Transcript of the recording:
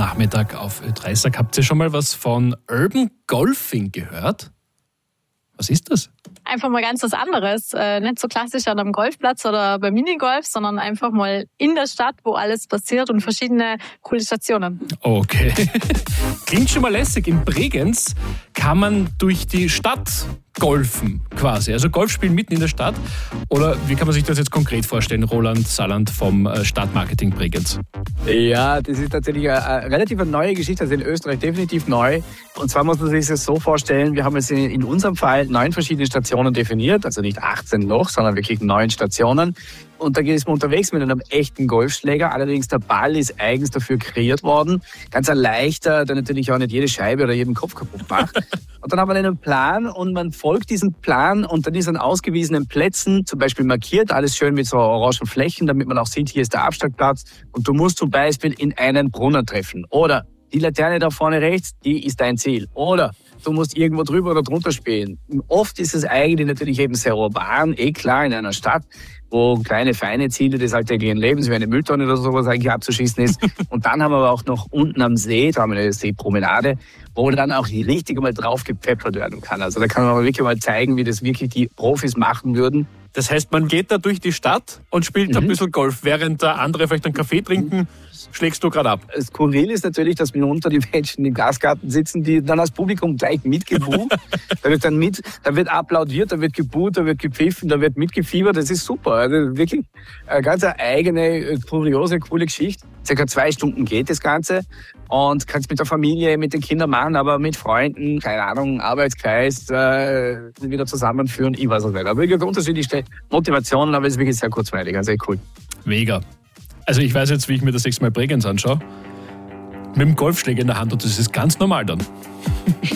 Nachmittag auf Ö3. Sag, habt ihr schon mal was von Urban Golfing gehört? Was ist das? Einfach mal ganz was anderes. Nicht so klassisch an einem Golfplatz oder beim Minigolf, sondern einfach mal in der Stadt, wo alles passiert und verschiedene coole Stationen. Okay. Klingt schon mal lässig. In Bregenz kann man durch die Stadt golfen quasi. Also Golf spielen mitten in der Stadt. Oder wie kann man sich das jetzt konkret vorstellen, Roland Saland vom Stadtmarketing Bregenz? Ja, das ist tatsächlich eine relativ neue Geschichte, also in Österreich definitiv neu. Und zwar muss man sich das so vorstellen, wir haben jetzt in unserem Fall 9 verschiedene Stationen definiert, also nicht 18 noch, sondern wirklich 9 Stationen. Und da ist man unterwegs mit einem echten Golfschläger. Allerdings der Ball ist eigens dafür kreiert worden. Ganz ein leichter, der natürlich auch nicht jede Scheibe oder jeden Kopf kaputt macht. Und dann haben wir einen Plan und man folgt diesem Plan und dann ist an ausgewiesenen Plätzen zum Beispiel markiert, alles schön mit so orangen Flächen, damit man auch sieht, hier ist der Abstellplatz. Und du musst zum Beispiel in einen Brunnen treffen. Oder die Laterne da vorne rechts, die ist dein Ziel. Oder du musst irgendwo drüber oder drunter spielen. Oft ist es eigentlich natürlich eben sehr urban, klar, in einer Stadt, wo kleine, feine Ziele des alltäglichen Lebens, wie eine Mülltonne oder sowas eigentlich abzuschießen ist. Und dann haben wir aber auch noch unten am See, da haben wir eine Seepromenade, wo dann auch richtig einmal drauf gepfeffert werden kann. Also da kann man wirklich mal zeigen, wie das wirklich die Profis machen würden. Das heißt, man geht da durch die Stadt und spielt ein bisschen Golf, während der andere vielleicht einen Kaffee trinken. Schlägst du gerade ab? Skurril ist natürlich, dass mitunter die Menschen im Gastgarten sitzen, die dann als Publikum gleich mitgebuht. Da wird applaudiert, da wird geboot, da wird gepfiffen, da wird mitgefiebert. Das ist super. Also wirklich eine ganz eigene, kuriose, coole Geschichte. Circa 2 Stunden geht das Ganze und kannst mit der Familie, mit den Kindern machen, aber mit Freunden, keine Ahnung, Arbeitskreis wieder zusammenführen. Ich weiß es nicht. Aber wirklich unterschiedlichste Motivationen, aber es ist wirklich sehr kurzweilig. Also echt cool. Mega. Also ich weiß jetzt, wie ich mir das 6 Mal Bregenz anschaue. Mit dem Golfschläger in der Hand und das ist ganz normal dann.